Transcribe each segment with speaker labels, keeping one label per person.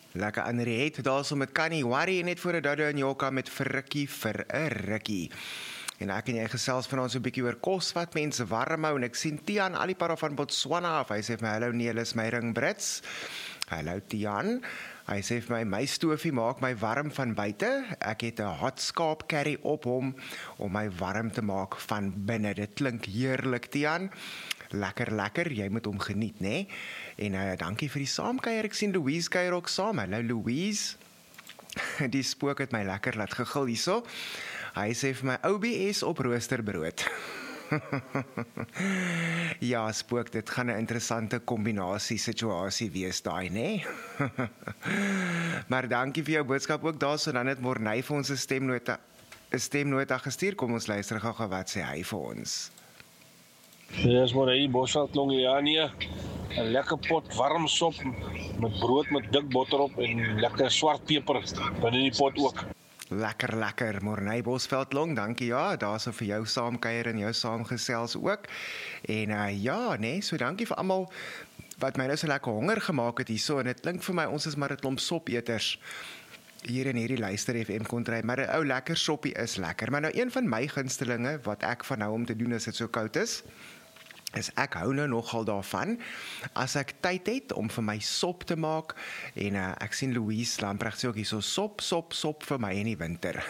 Speaker 1: Lekker Henriette daar so met Kanye Worry net voor 'n Dodo en Joka met Frikkie vir 'n rukkie. En ek en jy gesels vanaand so 'n bietjie oor kos wat mense warm hou en ek sien Tian Alipara van Botswana af. Hy sê vir my hallo nee, hulle is my ring Brits. Hallo Tian. Hy sê vir my stoofie maak my warm van buite. Ek het 'n hot skaap curry op hom om my warm te maak van binne. Dit klink heerlik Tian. Lekker, jy moet hom geniet, né? En dankie vir die saamkuier. Ek sien Louise kuier ook saam. Hallo Louise. Die spook het my lekker laat gegil hierso. Hy sê vir my OBS op roosterbrood. Ja, spook, dit gaan 'n interessante kombinasie situasie wees daai, né? Maar dankie vir jou boodskap ook daarso. Dan het Morney vir ons 'n stemnota gestuur. Kom ons luister gou wat sê hy vir ons.
Speaker 2: Dis maar hier Bosveld longe ja nee. 'n Lekker pot warm sop met brood met dik botter op en lekker swart peper binne die pot ook.
Speaker 1: Lekker, Morney Bosveldlong, dankie ja, daarso vir jou saamkuier en jou saamgesels ook. En ja, nee, so dankie vir almal wat my nou so lekker honger gemaak het hierso en dit klink vir my ons is maar 'n klomp sopeters hier in hierdie Luister FM kontry, maar 'n ou lekker soppie is lekker. Maar nou een van my gunstelinge wat ek van hou om te doen as dit so koud is ek hou nou nogal daarvan, as ek tyd het om vir my sop te maak, en ek sien Louise Lamprecht sê ook hier so sop vir my in die winter.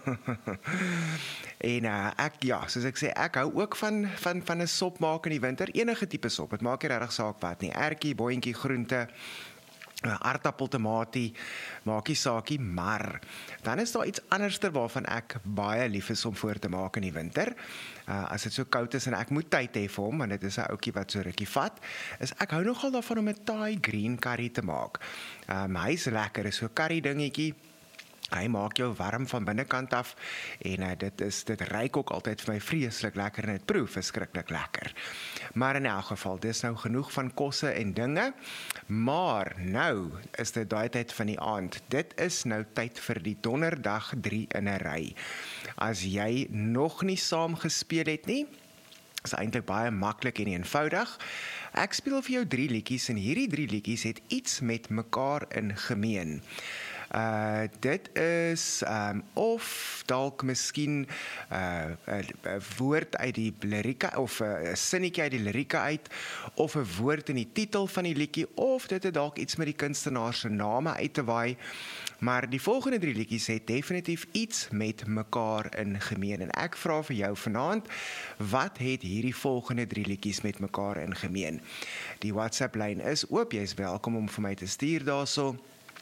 Speaker 1: Soos ek sê, ek hou ook van 'n sop maak in die winter, enige tipe sop, het maak nie regtig saak wat nie, ertjie, boontjie, groente, aardappel, tomatie, maakie saakie, maar dan is daar iets anderster waarvan ek baie lief is om voor te maak in die winter. As dit so koud is en ek moet tyd hê vir hom, want dit is 'n ouetjie wat so rukkie vat, is ek hou nogal daarvan om 'n Thai green curry te maak. Hy's lekker, is so 'n curry dingetjie. Hy maak jou warm van binnekant af en dit ruik ook altyd vir my vreeslik lekker en dit proe verskriklik lekker. Maar in elk geval, dis nou genoeg van kosse en dinge, maar nou is dit daai tyd van die aand. Dit is nou tyd vir die donderdag 3 in 'n ry. As jy nog nie saam gespeel het nie, is eintlik baie maklik en eenvoudig. Ek speel vir jou 3 liedjies en hierdie 3 liedjies het iets met mekaar in gemeen. Dit is of dalk miskien 'n woord uit die lirieke of 'n sinnetjie uit die lirieke uit of 'n woord in die titel van die liedjie of dit het dalk iets met die kunstenaar se name uit te waai. Maar die volgende 3 liedjies het definitief iets met mekaar in gemeen en ek vra vir jou vanaand, wat het hierdie volgende 3 liedjies met mekaar in gemeen? Die WhatsApp lyn is oop, jy is welkom om vir my te stuur daarso.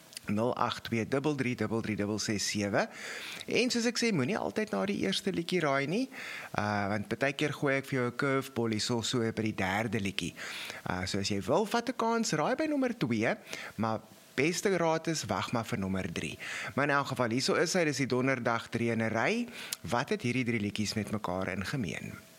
Speaker 1: 0823336667 en soos ek sê, moenie altyd na die eerste liedjie raai nie, want partykeer gooi ek vir jou 'n curveball hierso so by die derde liedjie. So as jy wil, vat 'n kans, raai by nommer 2, maar beste raad is, wag maar vir nommer 3. Maar in elk geval, hierso is hy, dis die donderdag 3 in 'n ry. Wat het hierdie 3 liedjies met mekaar in gemeen?